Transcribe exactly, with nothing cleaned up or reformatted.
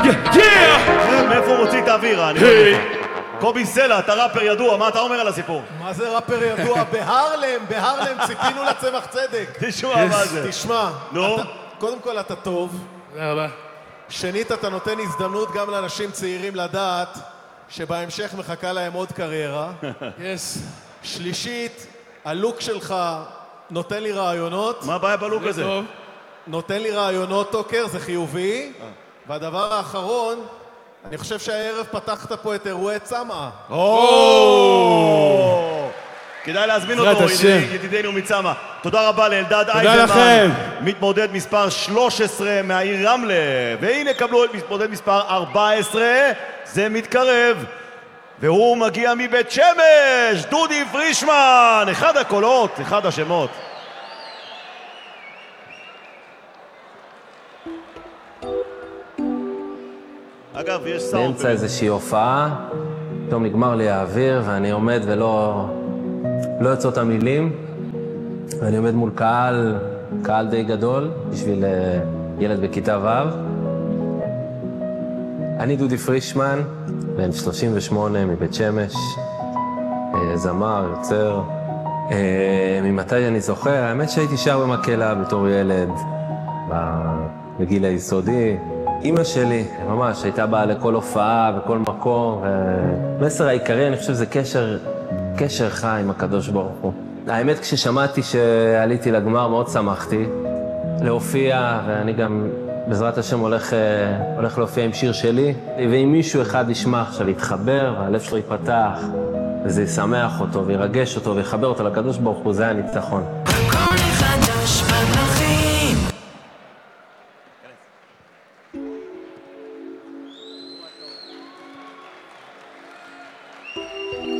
מאיפה הוא מוציא את האוויר? אני לא יודע. קובי סלע, אתה ראפר ידוע, מה אתה אומר על הסיפור? מה זה ראפר ידוע? בהרלם, בהרלם ציפינו לצמח צדק. תשמע מה זה. תשמע, נו? קודם כל אתה טוב. תודה רבה. שנית, אתה נותן הזדמנות גם לאנשים צעירים לדעת שבהמשך מחכה להם עוד קריירה. יס. שלישית, הלוק שלך נותן לי רעיונות. מה הבעיה בלוק הזה? טוב. נותן לי רעיונות, טוקר, זה חיובי. והדבר האחרון, אני חושב שהערב פתחת פה את אירועי צמאה. כדאי להזמין אותו, ידידנו מצמאה. תודה רבה לאלדד תודה לכם. מתמודד מספר שלוש עשרה מהעיר רמלה. והנה קבלו את מתמודד מספר ארבע עשרה, זה מתקרב. והוא מגיע מבית שמש, דודי פרישמן, אחד הקולות, אחד השמות. אגב, יש סאונד. באמצע איזושהי הופעה, פתאום נגמר לי האוויר, ואני עומד ולא לא יוצאות המילים, ואני עומד מול קהל, קהל די גדול, בשביל ילד בכיתה ו'. אני דודי פרישמן, בן שלושים ושמונה מבית שמש, זמר, יוצר. ממתי אני זוכר, האמת שהייתי שר במקהלה בתור ילד, בגיל היסודי. אמא שלי, ממש, הייתה באה לכל הופעה וכל מקום. המסר העיקרי, אני חושב, זה קשר, קשר חי עם הקדוש ברוך הוא. האמת, כששמעתי שעליתי לגמר, מאוד שמחתי להופיע, ואני גם, בעזרת השם, הולך, הולך להופיע עם שיר שלי. ואם מישהו אחד ישמע עכשיו להתחבר, והלב שלו ייפתח, וזה ישמח אותו, וירגש אותו, ויחבר אותו לקדוש ברוך הוא, זה הניצחון.